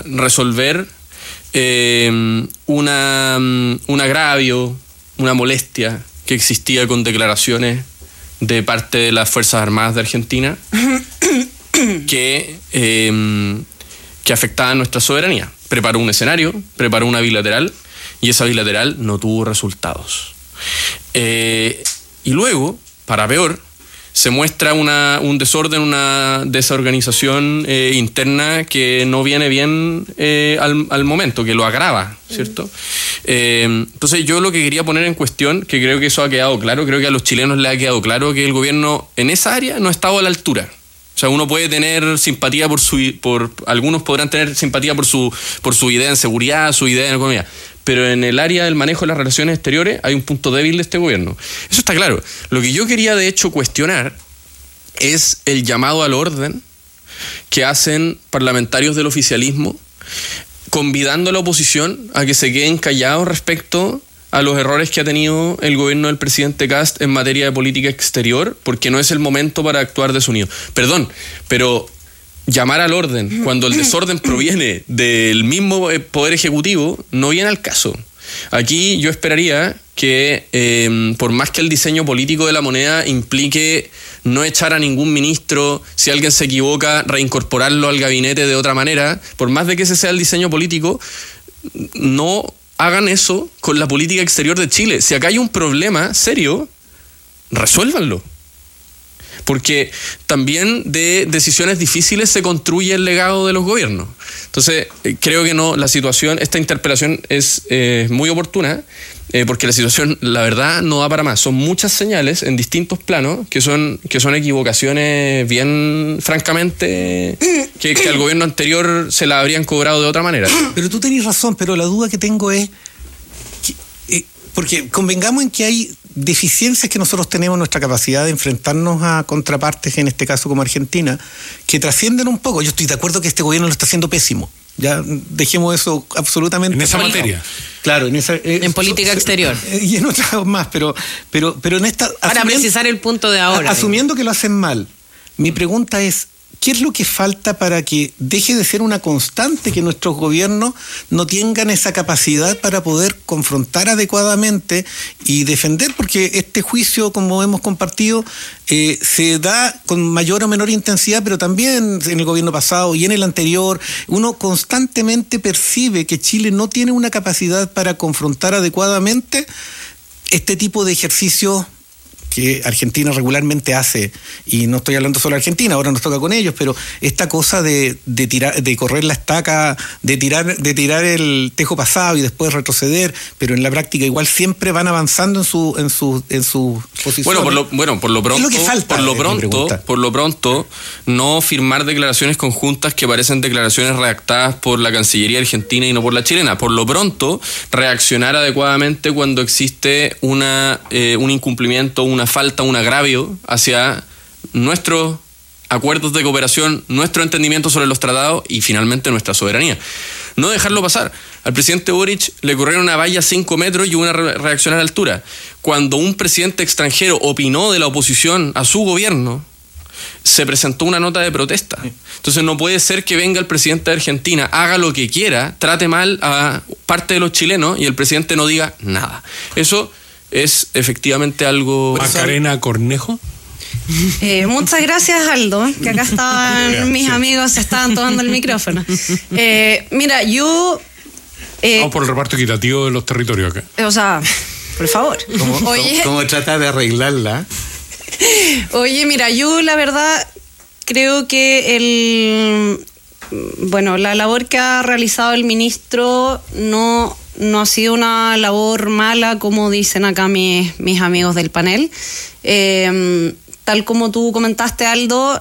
resolver un agravio, una molestia que existía con declaraciones de parte de las Fuerzas Armadas de Argentina que afectaban nuestra soberanía. Preparó un escenario, preparó una bilateral, y esa bilateral no tuvo resultados. Y luego, para peor, se muestra un desorden, una desorganización interna que no viene bien al momento, que lo agrava, ¿cierto? Entonces yo lo que quería poner en cuestión, que creo que eso ha quedado claro, creo que a los chilenos les ha quedado claro que el gobierno en esa área no ha estado a la altura. O sea, uno puede tener simpatía algunos podrán tener simpatía por su idea en seguridad, su idea en economía, pero en el área del manejo de las relaciones exteriores hay un punto débil de este gobierno. Eso está claro. Lo que yo quería, de hecho, cuestionar es el llamado al orden que hacen parlamentarios del oficialismo, convidando a la oposición a que se queden callados respecto a los errores que ha tenido el gobierno del presidente Kast en materia de política exterior, porque no es el momento para actuar desunido. Perdón, pero llamar al orden cuando el desorden proviene del mismo Poder Ejecutivo no viene al caso. Aquí yo esperaría que, por más que el diseño político de la moneda implique no echar a ningún ministro, si alguien se equivoca, reincorporarlo al gabinete de otra manera, por más de que ese sea el diseño político, no hagan eso con la política exterior de Chile. Si acá hay un problema serio, resuélvanlo. Porque también de decisiones difíciles se construye el legado de los gobiernos. Entonces, creo que no, la situación, esta interpelación es muy oportuna, porque la situación, la verdad, no da para más. Son muchas señales en distintos planos que son equivocaciones bien, francamente, que al gobierno anterior se la habrían cobrado de otra manera. Pero tú tenés razón, pero la duda que tengo es porque convengamos en que hay deficiencias que nosotros tenemos en nuestra capacidad de enfrentarnos a contrapartes, en este caso como Argentina, que trascienden un poco. Yo estoy de acuerdo que este gobierno lo está haciendo pésimo. Ya dejemos eso absolutamente. En esa materia. Claro, en política exterior. Y en otras más, pero en esta. Para precisar el punto de ahora. Asumiendo que lo hacen mal, mi pregunta es: ¿qué es lo que falta para que deje de ser una constante que nuestros gobiernos no tengan esa capacidad para poder confrontar adecuadamente y defender? Porque este juicio, como hemos compartido, se da con mayor o menor intensidad, pero también en el gobierno pasado y en el anterior, uno constantemente percibe que Chile no tiene una capacidad para confrontar adecuadamente este tipo de ejercicios que Argentina regularmente hace, y no estoy hablando solo de Argentina, ahora nos toca con ellos, pero esta cosa de tirar, de correr la estaca, de tirar el tejo pasado y después retroceder, pero en la práctica igual siempre van avanzando en su posición. Por lo pronto, no firmar declaraciones conjuntas que parecen declaraciones redactadas por la Cancillería argentina y no por la chilena. Por lo pronto, reaccionar adecuadamente cuando existe un incumplimiento, una falta, un agravio hacia nuestros acuerdos de cooperación, nuestro entendimiento sobre los tratados y finalmente nuestra soberanía. No dejarlo pasar. Al presidente Boric le corrieron una valla 5 metros y una reacción a la altura. Cuando un presidente extranjero opinó de la oposición a su gobierno, se presentó una nota de protesta. Entonces no puede ser que venga el presidente de Argentina, haga lo que quiera, trate mal a parte de los chilenos y el presidente no diga nada. Eso es efectivamente algo... Macarena Cornejo. Muchas gracias, Aldo, que acá estaban mis amigos, estaban tomando el micrófono. Mira, yo... Vamos por el reparto equitativo de los territorios acá. O sea, por favor. ¿Cómo tratar de arreglarla? Oye, mira, yo la verdad creo que la labor que ha realizado el ministro no ha sido una labor mala, como dicen acá mis amigos del panel. Tal como tú comentaste, Aldo,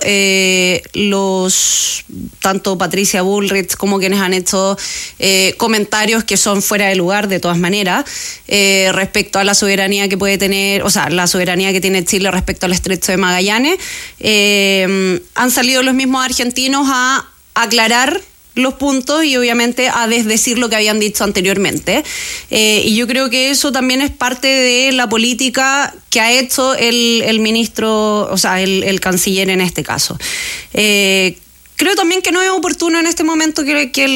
tanto Patricia Bullrich como quienes han hecho comentarios que son fuera de lugar de todas maneras, respecto a la soberanía que puede tener, o sea, la soberanía que tiene Chile respecto al Estrecho de Magallanes, han salido los mismos argentinos a aclarar los puntos y obviamente a desdecir lo que habían dicho anteriormente. Y yo creo que eso también es parte de la política que ha hecho el ministro, o sea, el canciller en este caso. Creo también que no es oportuno en este momento que